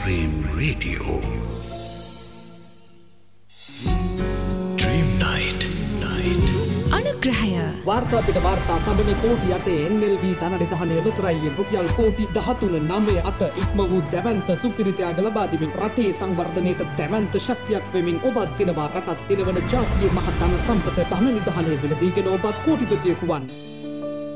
Evergreen Radio. Dream Night. අනුග්‍රහය වාර්තා පිට වාර්තා තබන කෝටි 8 NLB ධනනිධානය ලොතරැයියෙන් රුපියල් කෝටි 13.98 ඉක්ම වූ දැවැන්ත සුපිරිතයාග ලබා දෙමින් රටේ සංවර්ධනයට දැවැන්ත ශක්තියක් වෙමින් ඔබත් දිනවා රටත් දිනවන ජාතියේ මහත් ධන සම්පත ධනනිධානය වෙනදීගෙන ඔබත් කෝටිපතියෙකු වන්.